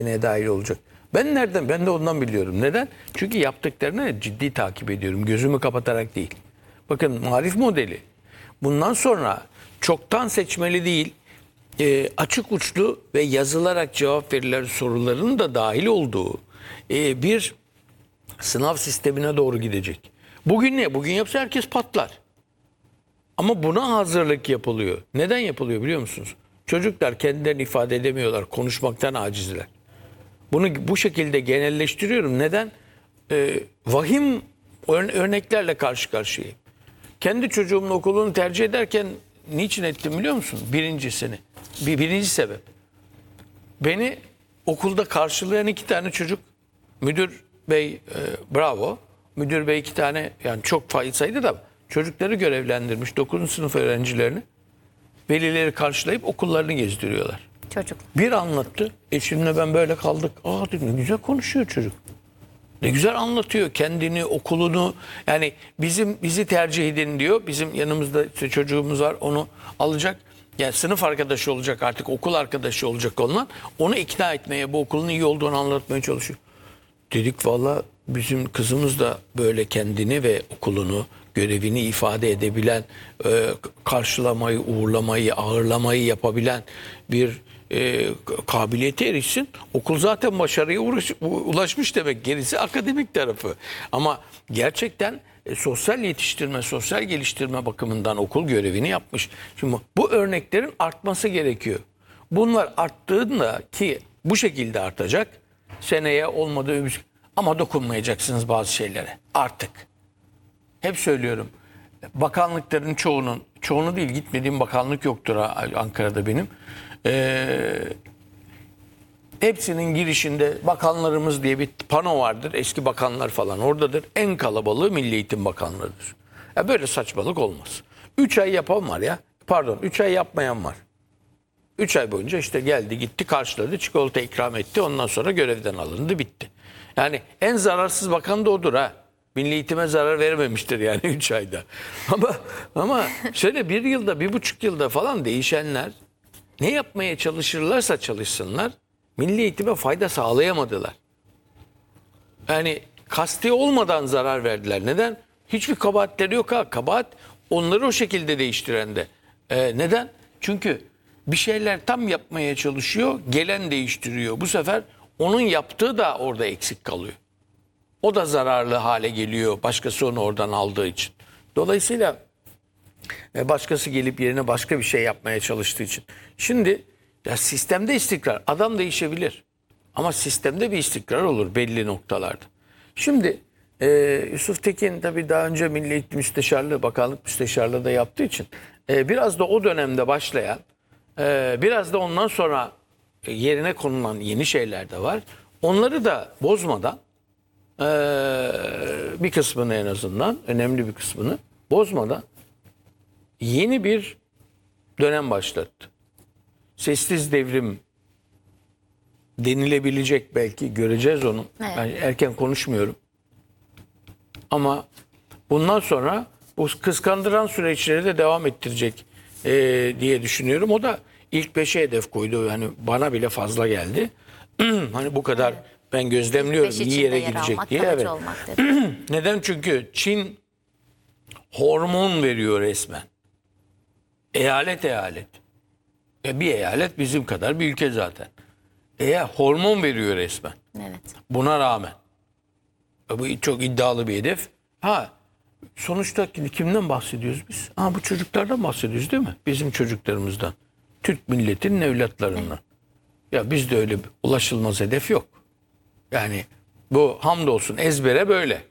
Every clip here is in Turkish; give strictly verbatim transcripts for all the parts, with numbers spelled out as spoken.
dahil olacak. Ben nereden? Ben de ondan biliyorum. Neden? Çünkü yaptıklarını ciddi takip ediyorum. Gözümü kapatarak değil. Bakın marif modeli. Bundan sonra çoktan seçmeli değil, e, açık uçlu ve yazılarak cevap verilen soruların da dahil olduğu e, bir sınav sistemine doğru gidecek. Bugün ne? Bugün yapsa herkes patlar. Ama buna hazırlık yapılıyor. Neden yapılıyor biliyor musunuz? Çocuklar kendilerini ifade edemiyorlar. Konuşmaktan acizler. Bunu bu şekilde genelleştiriyorum. Neden? Ee, vahim örneklerle karşı karşıyayım. Kendi çocuğumun okulunu tercih ederken niçin ettim biliyor musun? Birincisini. Bir, birinci sebep. Beni okulda karşılayan iki tane çocuk. Müdür bey e, bravo. Müdür bey iki tane, yani çok faiz sayıda da çocukları görevlendirmiş. dokuzuncu sınıf öğrencilerini. Velileri karşılayıp okullarını gezdiriyorlar. Çocuk. Bir anlattı. Eşimle ben böyle kaldık. Aa dedim, ne güzel konuşuyor çocuk. Ne güzel anlatıyor kendini, okulunu. Yani bizim bizi tercih edin diyor. Bizim yanımızda işte çocuğumuz var, onu alacak. Yani sınıf arkadaşı olacak artık, okul arkadaşı olacak onunla. Onu ikna etmeye, bu okulun iyi olduğunu anlatmaya çalışıyor. Dedik valla bizim kızımız da böyle kendini ve okulunu, görevini ifade edebilen, e, karşılamayı, uğurlamayı, ağırlamayı yapabilen bir e, kabiliyete erişsin. Okul zaten başarıya uğraş, ulaşmış demek, gerisi akademik tarafı. Ama gerçekten e, sosyal yetiştirme, sosyal geliştirme bakımından okul görevini yapmış. Şimdi bu örneklerin artması gerekiyor. Bunlar arttığında, ki bu şekilde artacak, seneye olmadı öbür, ama dokunmayacaksınız bazı şeylere artık. Hep söylüyorum, bakanlıkların çoğunun, çoğunu değil, gitmediğim bakanlık yoktur Ankara'da benim. Ee, hepsinin girişinde bakanlarımız diye bir pano vardır. Eski bakanlar falan oradadır. En kalabalığı Milli Eğitim Bakanlığı'dır. Ya böyle saçmalık olmaz. Üç ay yapan var ya, pardon üç ay yapmayan var. Üç ay boyunca işte geldi gitti, karşıladı, çikolata ikram etti, ondan sonra görevden alındı, bitti. Yani en zararsız bakan da odur ha. Milli Eğitim'e zarar vermemiştir yani üç ayda. Ama ama şöyle bir yılda, bir buçuk yılda falan değişenler ne yapmaya çalışırlarsa çalışsınlar Milli Eğitim'e fayda sağlayamadılar. Yani kasti olmadan zarar verdiler. Neden? Hiçbir kabahatleri yok ha. Kabahat onları o şekilde değiştiren de. Ee, neden? Çünkü bir şeyler tam yapmaya çalışıyor, gelen değiştiriyor. Bu sefer onun yaptığı da orada eksik kalıyor. O da zararlı hale geliyor, başkası onu oradan aldığı için. Dolayısıyla başkası gelip yerine başka bir şey yapmaya çalıştığı için. Şimdi ya sistemde istikrar, adam değişebilir. Ama sistemde bir istikrar olur belli noktalarda. Şimdi e, Yusuf Tekin tabii daha önce Milli Eğitim Müsteşarlığı, Bakanlık Müsteşarlığı da yaptığı için e, biraz da o dönemde başlayan, e, biraz da ondan sonra yerine konulan yeni şeyler de var. Onları da bozmadan, e, bir kısmını en azından, önemli bir kısmını bozmadan yeni bir dönem başlattı. Sessiz devrim denilebilecek, belki göreceğiz onu. Evet. Ben erken konuşmuyorum. Ama bundan sonra bu kıskandıran süreçleri de devam ettirecek e, diye düşünüyorum. O da ilk beşe hedef koydu. Yani bana bile fazla geldi. Hani bu kadar evet. Ben gözlemliyorum iyi yere gidecek almak, diye. Evet. Neden? Çünkü Çin hormon veriyor resmen. Eyalet eyalet. E bir eyalet bizim kadar bir ülke zaten. Eğer hormon veriyor resmen. Evet. Buna rağmen. E bu çok iddialı bir hedef. Ha, sonuçta kimden bahsediyoruz biz? Ha, bu çocuklardan bahsediyoruz değil mi? Bizim çocuklarımızdan. Türk milletinin evlatlarından. Evet. Ya bizde öyle bir ulaşılmaz hedef yok. Yani bu hamdolsun ezbere böyle.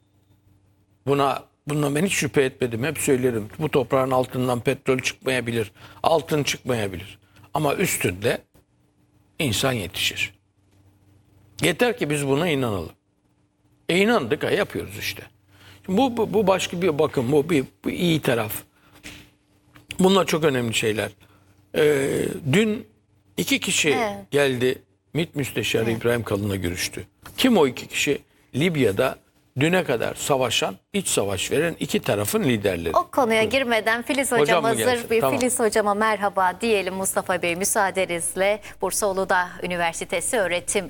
Buna bundan ben hiç şüphe etmedim. Hep söylerim. Bu toprağın altından petrol çıkmayabilir. Altın çıkmayabilir. Ama üstünde insan yetişir. Yeter ki biz buna inanalım. E inandık, ha, yapıyoruz işte. Şimdi bu, bu, bu başka bir bakın. Bu bir bu iyi taraf. Bunlar çok önemli şeyler. Ee, dün iki kişi evet. geldi. MİT Müsteşarı evet. İbrahim Kalın'la görüştü. Kim o iki kişi? Libya'da düne kadar savaşan, iç savaş veren iki tarafın liderleri. O konuya girmeden Filiz Hocam hocam mı hazır. gelsin? Bir Tamam. Filiz hocama merhaba diyelim Mustafa Bey müsaadenizle. Bursa Uludağ Üniversitesi öğretim